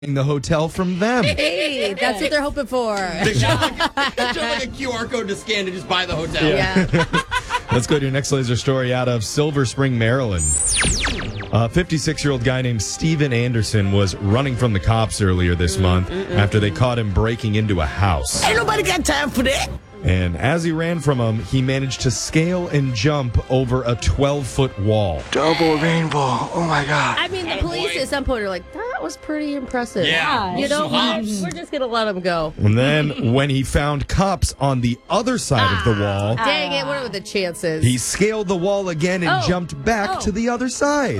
the hotel from them. Hey, that's what they're hoping for. They show like a QR code to scan to just buy the hotel. Yeah. Let's go to your next laser story out of Silver Spring, Maryland. A 56-year-old guy named Steven Anderson was running from the cops earlier this month after they caught him breaking into a house. Ain't nobody got time for that. And as he ran from him, he managed to scale and jump over a 12-foot wall. Double rainbow. Oh, my God. I mean, the police at some point are like, that was pretty impressive. Yeah. You know, Hops. we're just going to let him go. And then when he found cops on the other side of the wall, Dang it, what are the chances? he scaled the wall again and jumped back to the other side.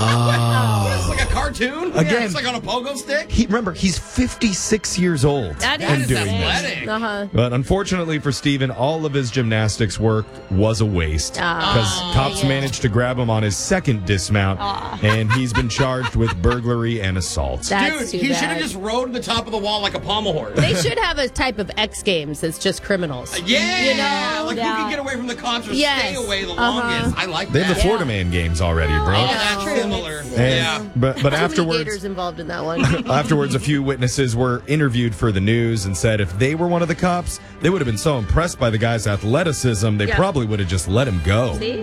It's like a cartoon? Again. It's like on a pogo stick? Remember, he's 56 years old That and is doing this. athletic. Uh-huh. But unfortunately for Steven, all of his gymnastics work was a waste because cops managed to grab him on his second dismount, and he's been charged with burglary and assault. That's Dude, too he should have bad. just rode the top of the wall like a pommel horse. They should have a type of X Games that's just criminals. Yeah, You know? like you can get away from the cops or Yes. stay away the longest. I like They that. have the Florida Man games already, bro. Oh, that's similar. Yeah. But Too many afterwards, gators involved in that one. afterwards, a few witnesses were interviewed for the news and said if they were one of the cops, they would have been so impressed by the guy's athleticism, they probably would have just let him go. See?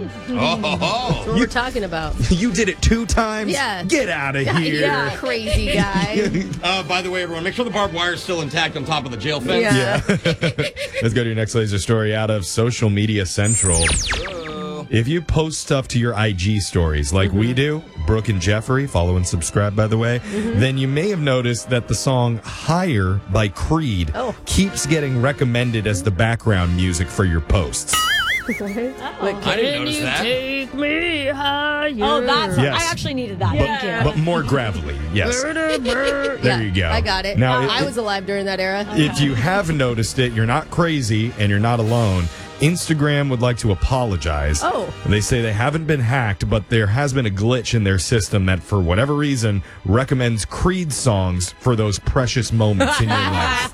Oh, What we're talking about. You did it 2 times? Yeah. Get out of here. Yeah, crazy guy. by the way, everyone, make sure the barbed wire is still intact on top of the jail fence. Yeah. Let's go to your next laser story out of Social Media Central. If you post stuff to your IG stories like we do, Brooke and Jeffrey, follow and subscribe, by the way, then you may have noticed that the song Higher by Creed keeps getting recommended as the background music for your posts. Like, I didn't notice that. take me higher? Oh, that's. Yes. I actually needed that. Thank you. But more gravelly, yes. There you go. I got it. Now, I was alive during that era. If you have noticed it, you're not crazy and you're not alone. Instagram would like to apologize. Oh. They say they haven't been hacked, but there has been a glitch in their system that, for whatever reason, recommends Creed songs for those precious moments in your life.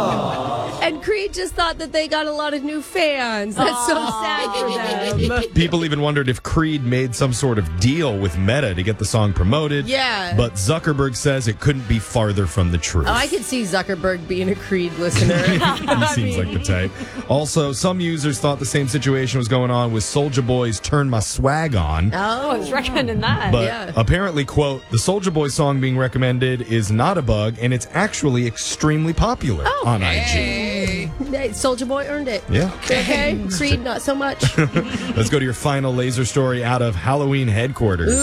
And Creed just thought that they got a lot of new fans. That's so sad for them. People even wondered if Creed made some sort of deal with Meta to get the song promoted. Yeah. But Zuckerberg says it couldn't be farther from the truth. Oh, I could see Zuckerberg being a Creed listener. He seems like the type. Also, some users thought the same situation was going on with Soulja Boy's Turn My Swag On. I was recommending that. But apparently, quote, the Soulja Boy song being recommended is not a bug, and it's actually extremely popular on IG. Hey. Soulja Boy earned it. Yeah. Okay, Creed not so much. Let's go to your final laser story out of Halloween headquarters.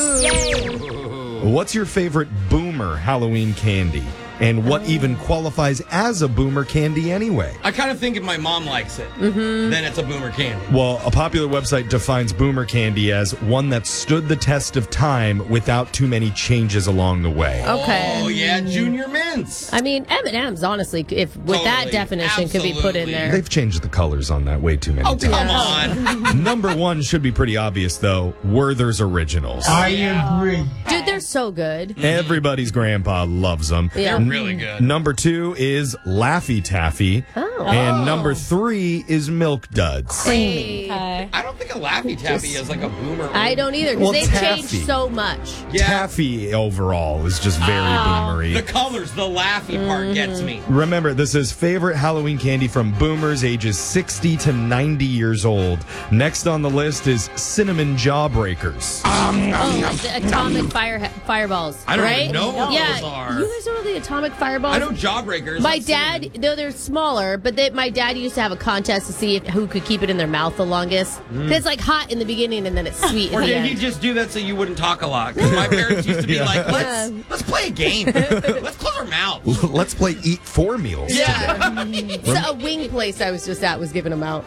What's your favorite boomer Halloween candy? And what even qualifies as a boomer candy anyway? I kind of think if my mom likes it, then it's a boomer candy. Well, a popular website defines boomer candy as one that stood the test of time without too many changes along the way. Okay. Oh, yeah, Junior Mints. I mean, M&M's, honestly, if with that Totally. definition, could be put in Absolutely. there. They've changed the colors on that way too many Oh, times. come on. Number 1 should be pretty obvious, though. Werther's Originals. I agree. Dude, they're so good. Everybody's grandpa loves them. Yeah. Really good. Number 2 is Laffy Taffy. And number 3 is Milk Duds. Hey. I don't think a Laffy Taffy is like a boomer. I don't either, because Well, they've taffy. changed so much. Yeah. Taffy overall is just very boomery. The colors, the Laffy part gets me. Remember, this is favorite Halloween candy from boomers ages 60 to 90 years old. Next on the list is Cinnamon Jawbreakers. Oh, the atomic fireballs. I don't right? even know what yeah. those are. You guys don't know the atomic fireballs? I know Jawbreakers. My I've seen dad, them. though they're smaller, but my dad used to have a contest to see who could keep it in their mouth the longest. It's like hot in the beginning and then it's sweet Or in the did he end. just do that so you wouldn't talk a lot? 'Cause my parents used to be like, let's play a game. Let's close our mouths. Let's play Eat 4 meals today. So a wing place I was just at was giving them out.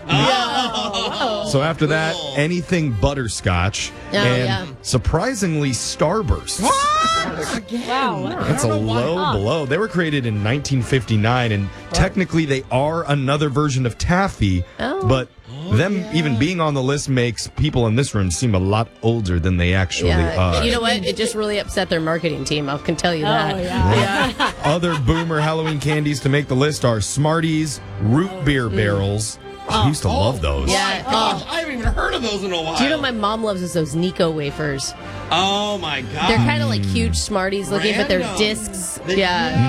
So after that, Cool. anything butterscotch and yeah. surprisingly Starburst. Wow. That's a low blow. They were created in 1959, and technically they are another version of taffy, but them even being on the list makes people in this room seem a lot older than they actually are. You know what? It just really upset their marketing team. I can tell you that. Oh, yeah. Other boomer Halloween candies to make the list are Smarties, root beer barrels, I used to love those. Yeah. Gosh, I haven't even heard of those in a while. Do you know what my mom loves is those Nico wafers? Oh my god. They're kind of like huge Smarties looking, but they're Random. discs. They- Yeah.